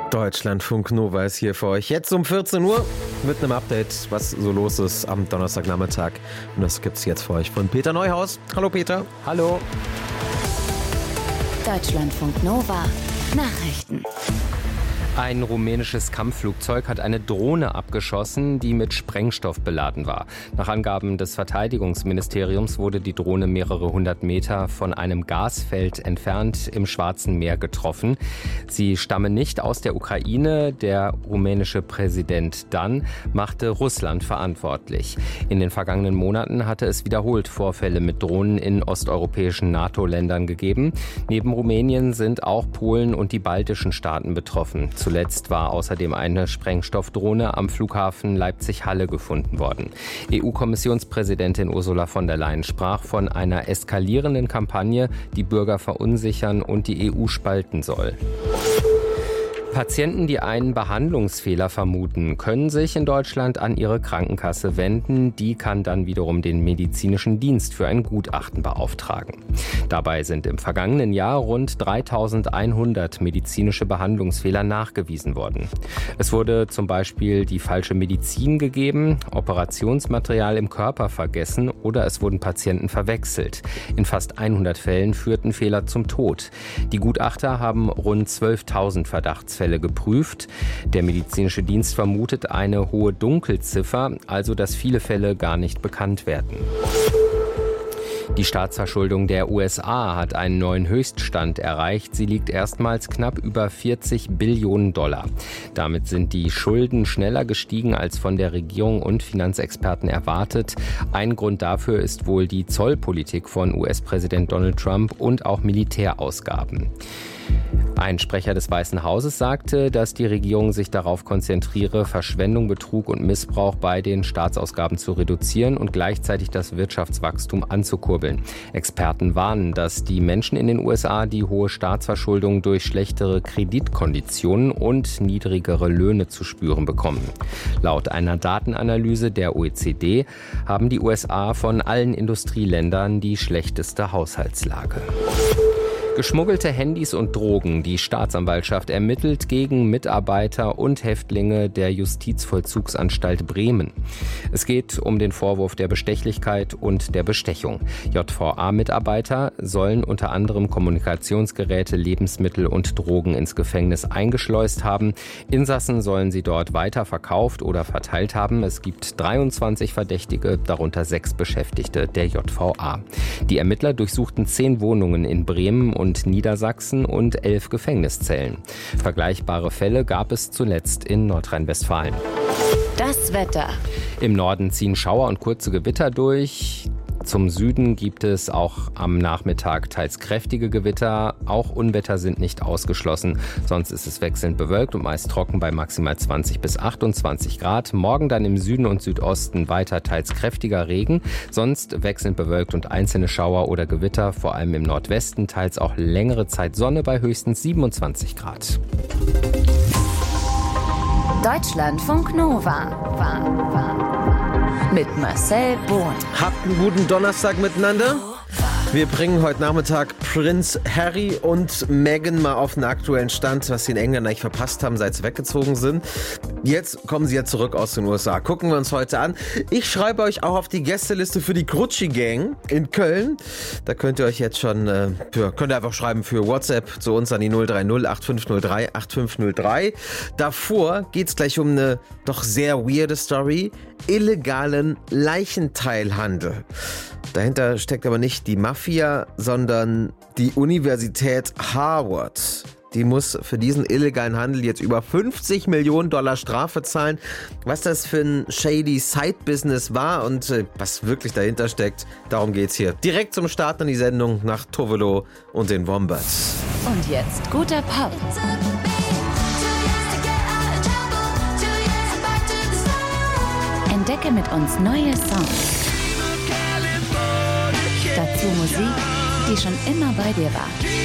Deutschlandfunk Nova ist hier für euch. Jetzt um 14 Uhr mit einem Update, was so los ist am Donnerstagnachmittag. Und das gibt's jetzt für euch von Peter Neuhaus. Hallo Peter. Hallo. Deutschlandfunk Nova Nachrichten. Ein rumänisches Kampfflugzeug hat eine Drohne abgeschossen, die mit Sprengstoff beladen war. Nach Angaben des Verteidigungsministeriums wurde die Drohne mehrere hundert Meter von einem Gasfeld entfernt im Schwarzen Meer getroffen. Sie stammen nicht aus der Ukraine. Der rumänische Präsident dann machte Russland verantwortlich. In den vergangenen Monaten hatte es wiederholt Vorfälle mit Drohnen in osteuropäischen NATO-Ländern gegeben. Neben Rumänien sind auch Polen und die baltischen Staaten betroffen. Zuletzt war außerdem eine Sprengstoffdrohne am Flughafen Leipzig-Halle gefunden worden. EU-Kommissionspräsidentin Ursula von der Leyen sprach von einer eskalierenden Kampagne, die Bürger verunsichern und die EU spalten soll. Patienten, die einen Behandlungsfehler vermuten, können sich in Deutschland an ihre Krankenkasse wenden. Die kann dann wiederum den medizinischen Dienst für ein Gutachten beauftragen. Dabei sind im vergangenen Jahr rund 3.100 medizinische Behandlungsfehler nachgewiesen worden. Es wurde zum Beispiel die falsche Medizin gegeben, Operationsmaterial im Körper vergessen oder es wurden Patienten verwechselt. In fast 100 Fällen führten Fehler zum Tod. Die Gutachter haben rund 12.000 Verdachtsfälle geprüft. Der medizinische Dienst vermutet eine hohe Dunkelziffer, also dass viele Fälle gar nicht bekannt werden. Die Staatsverschuldung der USA hat einen neuen Höchststand erreicht. Sie liegt erstmals knapp über 40 Billionen $. Damit sind die Schulden schneller gestiegen als von der Regierung und Finanzexperten erwartet. Ein Grund dafür ist wohl die Zollpolitik von US-Präsident Donald Trump und auch Militärausgaben. Ein Sprecher des Weißen Hauses sagte, dass die Regierung sich darauf konzentriere, Verschwendung, Betrug und Missbrauch bei den Staatsausgaben zu reduzieren und gleichzeitig das Wirtschaftswachstum anzukurbeln. Experten warnen, dass die Menschen in den USA die hohe Staatsverschuldung durch schlechtere Kreditkonditionen und niedrigere Löhne zu spüren bekommen. Laut einer Datenanalyse der OECD haben die USA von allen Industrieländern die schlechteste Haushaltslage. Geschmuggelte Handys und Drogen. Die Staatsanwaltschaft ermittelt gegen Mitarbeiter und Häftlinge der Justizvollzugsanstalt Bremen. Es geht um den Vorwurf der Bestechlichkeit und der Bestechung. JVA-Mitarbeiter sollen unter anderem Kommunikationsgeräte, Lebensmittel und Drogen ins Gefängnis eingeschleust haben. Insassen sollen sie dort weiter verkauft oder verteilt haben. Es gibt 23 Verdächtige, darunter 6 Beschäftigte der JVA. Die Ermittler durchsuchten 10 Wohnungen in Bremen und Niedersachsen und 11 Gefängniszellen. Vergleichbare Fälle gab es zuletzt in Nordrhein-Westfalen. Das Wetter. Im Norden ziehen Schauer und kurze Gewitter durch. Zum Süden gibt es auch am Nachmittag teils kräftige Gewitter. Auch Unwetter sind nicht ausgeschlossen. Sonst ist es wechselnd bewölkt und meist trocken bei maximal 20 bis 28 Grad. Morgen dann im Süden und Südosten weiter teils kräftiger Regen. Sonst wechselnd bewölkt und einzelne Schauer oder Gewitter, vor allem im Nordwesten. Teils auch längere Zeit Sonne bei höchstens 27 Grad. Deutschlandfunk Nova. Mit Marcel Bohn. Habt einen guten Donnerstag miteinander. Wir bringen heute Nachmittag Prinz Harry und Meghan mal auf den aktuellen Stand, was sie in England eigentlich verpasst haben, seit sie weggezogen sind. Jetzt kommen sie ja zurück aus den USA. Gucken wir uns heute an. Ich schreibe euch auch auf die Gästeliste für die Grutschi Gang in Köln. Da könnt ihr euch jetzt schon, könnt ihr einfach schreiben für WhatsApp zu uns an die 030 8503 8503. Davor geht's gleich um eine doch sehr weirde Story. Illegalen Leichenteilhandel. Dahinter steckt aber nicht die Mafia, sondern die Universität Harvard. Die muss für diesen illegalen Handel jetzt über $50 Millionen Strafe zahlen. Was das für ein shady Side-Business war und was wirklich dahinter steckt, darum geht's hier. Direkt zum Start in die Sendung nach Tovolo und den Wombats. Und jetzt guter Pop. Entdecke mit uns neue Songs. Dazu Musik, die schon immer bei dir war.